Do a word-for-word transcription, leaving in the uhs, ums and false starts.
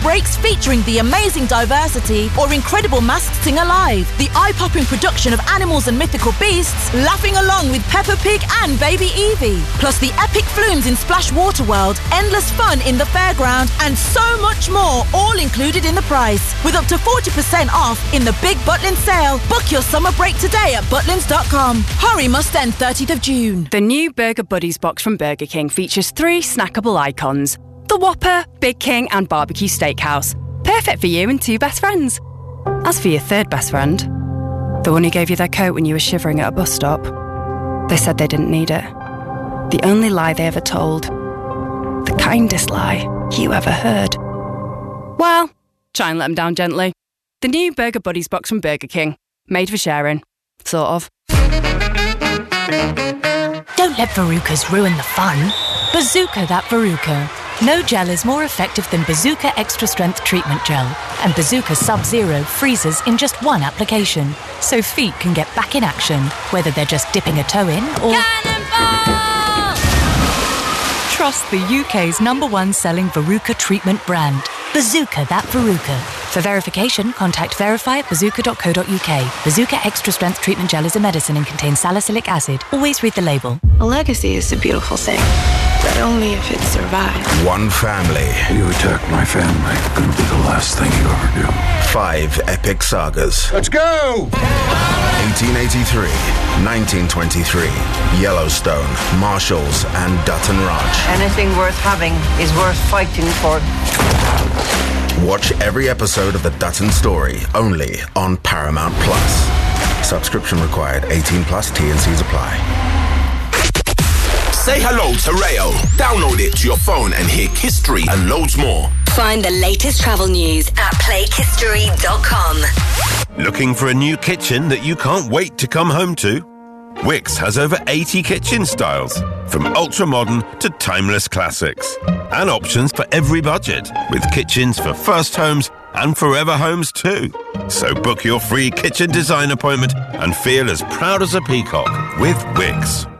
breaks featuring the amazing diversity or incredible masks sing alive. The eye-popping production of animals and mythical beasts laughing along with Peppa Pig and Baby Evie. Plus the epic flumes in Splash Water World, endless fun in the fairground, and so much more, all included in the price. With up to forty percent off in the Big Butlins sale. Book your summer break today at butlins dot com. Hurry must end thirtieth of June. The new Burger Buddies box from Burger King features three snackable icons. The Whopper, Big King and Barbecue Steakhouse. Perfect for you and two best friends. As for your third best friend, the one who gave you their coat when you were shivering at a bus stop, they said they didn't need it. The only lie they ever told. The kindest lie you ever heard. Well, try and let them down gently. The new Burger Buddies box from Burger King. Made for sharing. Sort of. Don't let Verucas ruin the fun. Bazooka that Veruca. No gel is more effective than Bazooka Extra Strength Treatment Gel. And Bazooka Sub-Zero freezes in just one application. So feet can get back in action, whether they're just dipping a toe in or... Cannonball! Trust the U K's number one selling Veruca treatment brand. Bazooka that Veruca. For verification, contact verify at bazooka dot co dot uk. Bazooka Extra Strength Treatment Gel is a medicine and contains salicylic acid. Always read the label. A legacy is a beautiful thing, but only if it survives. One family. You attack my family. Gonna be the last thing you ever do. Five epic sagas. Let's go! eighteen eighty-three, nineteen twenty-three, Yellowstone, Marshalls, and Dutton Ranch. Anything worth having is worth fighting for. Watch every episode of The Dutton Story, only on Paramount Plus. Subscription required, eighteen plus, T and C's apply. Say hello to Rayo. Download it to your phone and hear history and loads more. Find the latest travel news at plake history dot com. Looking for a new kitchen that you can't wait to come home to? Wix has over eighty kitchen styles, from ultra-modern to timeless classics. And options for every budget, with kitchens for first homes and forever homes too. So book your free kitchen design appointment and feel as proud as a peacock with Wix.